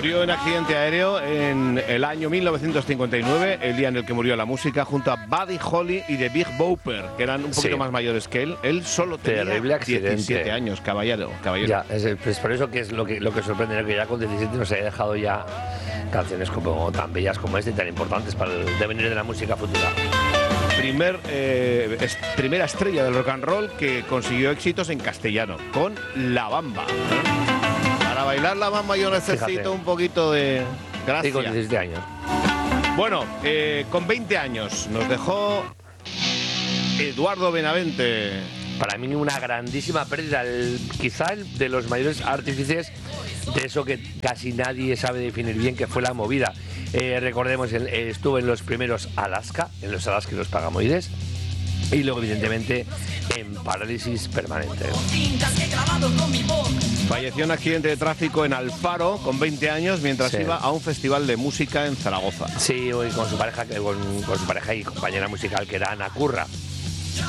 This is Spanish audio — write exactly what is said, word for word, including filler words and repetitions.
Murió en accidente aéreo en el año mil novecientos cincuenta y nueve, el día en el que murió la música, junto a Buddy Holly y The Big Bopper, que eran un poquito Sí. más mayores que él. Él solo tenía Terrible accidente. diecisiete años, caballero. caballero. Ya, es, el- pues por eso que es lo que, lo que sorprende, ¿no? Que ya con diecisiete nos haya dejado ya canciones como tan bellas como esta y tan importantes para el devenir de la música futura. Primer, eh, es- primera estrella del rock and roll que consiguió éxitos en castellano, con La Bamba. Para bailar La Bamba yo necesito Fíjate. un poquito de gracia. Y con diecisiete años. Bueno, eh, con veinte años nos dejó Eduardo Benavente. Para mí una grandísima pérdida, el- quizá el de los mayores artífices de eso que casi nadie sabe definir bien, que fue la movida. Eh, recordemos, él, eh, estuvo en los primeros Alaska, en los Alaska y los Pagamoides, y luego evidentemente en Parálisis Permanente. Falleció en accidente de tráfico en Alfaro con veinte años mientras Sí. iba a un festival de música en Zaragoza. Sí, y con su pareja, que- con, con su pareja y compañera musical, que era Ana Curra.